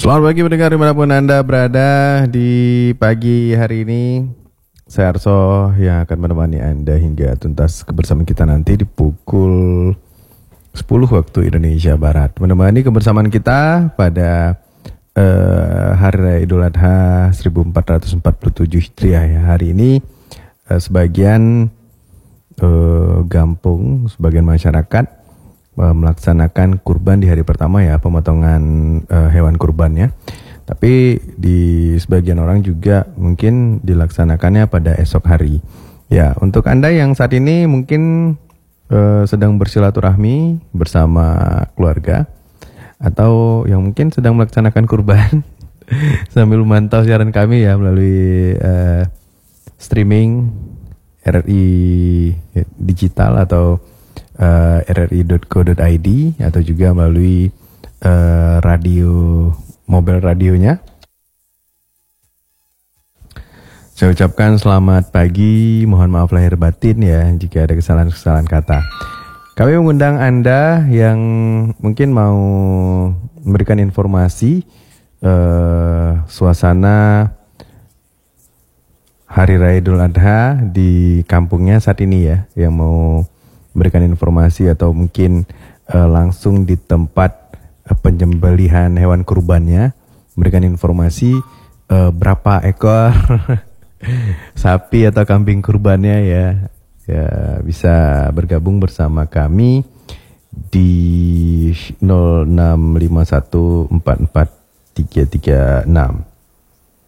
Selamat pagi pendengar dimanapun Anda berada. Di pagi hari ini saya Arso yang akan menemani Anda hingga tuntas kebersamaan kita nanti di pukul 10 waktu Indonesia Barat. Menemani kebersamaan kita pada Hari Raya Idul Adha 1447 Hijriah ya. Hari ini sebagian sebagian masyarakat melaksanakan kurban di hari pertama ya, pemotongan hewan kurbannya. Tapi di sebagian orang juga mungkin dilaksanakannya pada esok hari. Ya, untuk Anda yang saat ini mungkin sedang bersilaturahmi bersama keluarga atau yang mungkin sedang melaksanakan kurban sambil memantau siaran kami ya melalui streaming RRI digital atau rri.co.id atau juga melalui mobile radionya. Saya ucapkan selamat pagi, mohon maaf lahir batin ya jika ada kesalahan-kesalahan kata. Kami mengundang Anda yang mungkin mau memberikan informasi suasana Hari Raya Idul Adha di kampungnya saat ini ya, yang mau berikan informasi atau mungkin langsung di tempat penyembelihan hewan kurbannya, memberikan informasi berapa ekor sapi atau kambing kurbannya ya bisa bergabung bersama kami di 0651443336.